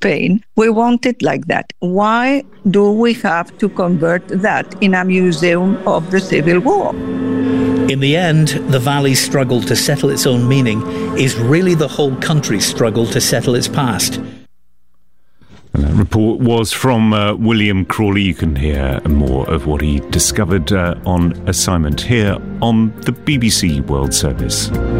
Spain. We want it like that. Why do we have to convert that in a museum of the Civil War? In the end, the valley's struggle to settle its own meaning is really the whole country's struggle to settle its past. And that report was from William Crawley. You can hear more of what he discovered on assignment here on the BBC World Service.